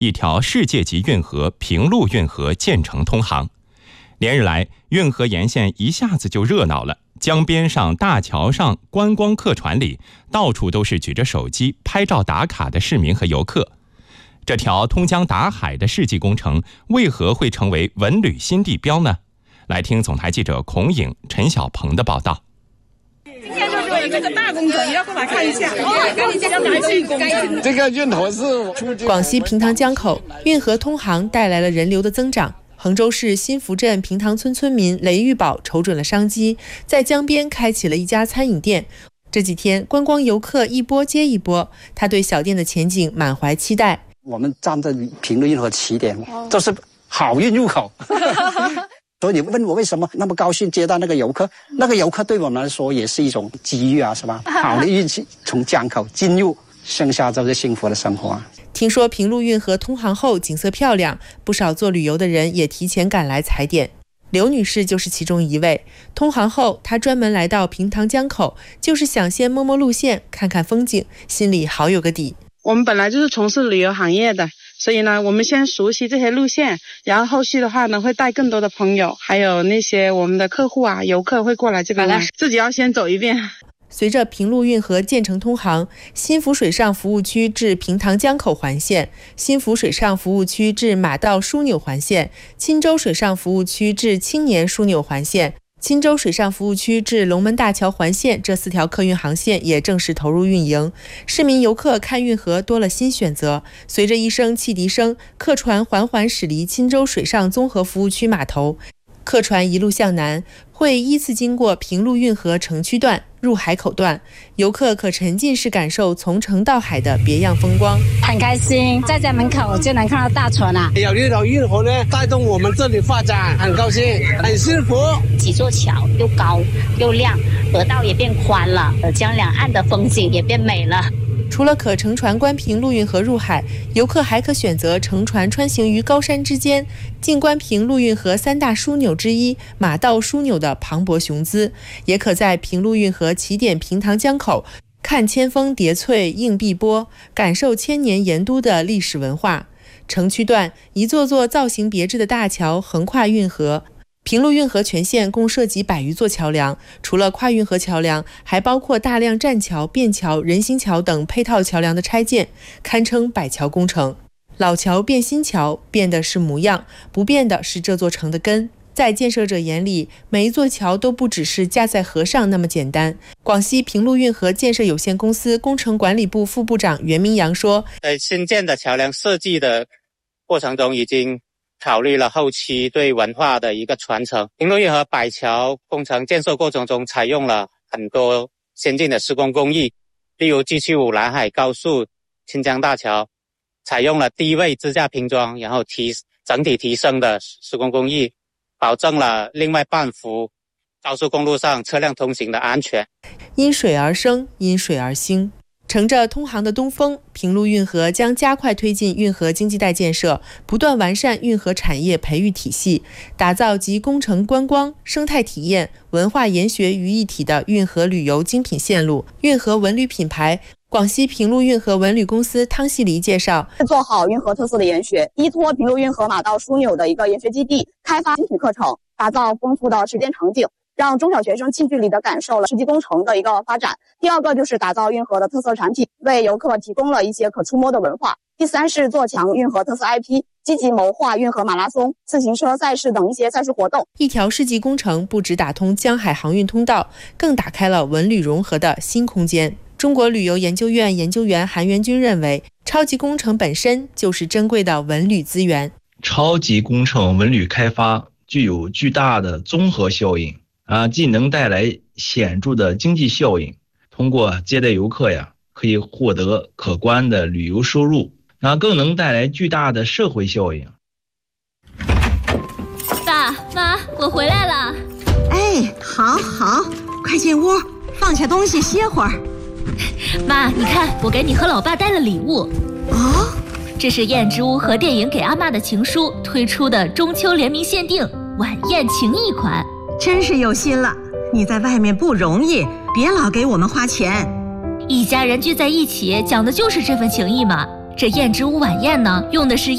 一条世界级运河平陆运河建成通航。连日来，运河沿线一下子就热闹了，江边上、大桥上、观光客船里，到处都是举着手机拍照打卡的市民和游客。这条通江达海的世纪工程为何会成为文旅新地标呢？来听总台记者孔颖、陈小鹏的报道。 今天就是这个大工程，你要过来看一下。 这个运河是广西平塘江口运河通航带来了人流的增长。衡州市新福镇平塘村村民雷玉宝瞅准了商机，在江边开启了一家餐饮店。这几天观光游客一波接一波，他对小店的前景满怀期待。 我们站在平陆运河起点，这是好运入口。所以你问我为什么那么高兴接待那个游客，那个游客对我们来说也是一种机遇啊，是吧？好的运气从江口进入，剩下就是幸福的生活啊。 听说平陆运河通航后景色漂亮，不少做旅游的人也提前赶来踩点。刘女士就是其中一位。通航后，她专门来到平塘江口，就是想先摸摸路线，看看风景，心里好有个底。 我们本来就是从事旅游行业的，所以呢，我们先熟悉这些路线，然后后续的话呢，会带更多的朋友，还有那些我们的客户啊、游客会过来这边玩，自己要先走一遍。 随着平陆运河建成通航，新福水上服务区至平塘江口环线、新福水上服务区至马道枢纽环线、钦州水上服务区至青年枢纽环线、钦州水上服务区至龙门大桥环线这4条客运航线也正式投入运营。市民游客看运河多了新选择。随着一声汽笛声，客船缓缓驶离钦州水上综合服务区码头。客船一路向南，会依次经过平陆运河城区段、入海口段，游客可沉浸式感受从城到海的别样风光。 很开心，在家门口就能看到大船啊！ 有这条运河呢，带动我们这里发展，很高兴，很幸福。 几座桥又高又亮，河道也变宽了，江两岸的风景也变美了。 除了可乘船观平陆运河入海，游客还可选择乘船穿行于高山之间，静观平陆运河3大枢纽之一马道枢纽的磅礴雄姿，也可在平陆运河起点平塘江口看千峰叠翠映碧波，感受千年盐都的历史文化。城区段一座座造型别致的大桥横跨运河。平陆运河全线共设计100余座桥梁，除了跨运河桥梁，还包括大量栈桥、便桥、人行桥等配套桥梁的拆建，堪称百桥工程。老桥变新桥，变的是模样，不变的是这座城的根。在建设者眼里，每一座桥都不只是架在河上那么简单。广西平陆运河建设有限公司工程管理部副部长袁明阳说， 在新建的桥梁设计的过程中，已经考虑了后期对文化的一个传承。平陆运河百桥工程建设过程中，采用了很多先进的施工工艺，例如 G75 南海高速清江大桥采用了低位支架拼装，然后整体提升的施工工艺，保证了另外半幅高速公路上车辆通行的安全。 因水而生，因水而兴。乘着通航的东风，平陆运河将加快推进运河经济带建设，不断完善运河产业培育体系，打造集工程观光、生态体验、文化研学于一体的运河旅游精品线路、运河文旅品牌。广西平陆运河文旅公司汤细黎介绍， 做好运河特色的研学，依托平陆运河马道枢纽的一个研学基地，开发精品课程，打造丰富的实践场景，让中小学生近距离的感受了世纪工程的一个发展。第二个就是打造运河的特色产品，为游客提供了一些可触摸的文化。第三是做强运河特色 IP， 积极谋划运河马拉松、自行车赛事等一些赛事活动。 一条世纪工程不只打通江海航运通道，更打开了文旅融合的新空间。中国旅游研究院研究员韩元军认为，超级工程本身就是珍贵的文旅资源。 超级工程文旅开发具有巨大的综合效应既能带来显著的经济效应，通过接待游客可以获得可观的旅游收入，更能带来巨大的社会效应。 爸妈，我回来了。 哎，好，快进屋，放下东西歇会儿。 妈，你看，我给你和老爸带了礼物。 哦， 这是燕之屋和电影给阿嬷的情书推出的中秋联名限定晚宴情谊款。 真是有心了，你在外面不容易，别老给我们花钱。 一家人聚在一起，讲的就是这份情谊嘛。这燕之屋晚宴呢，用的是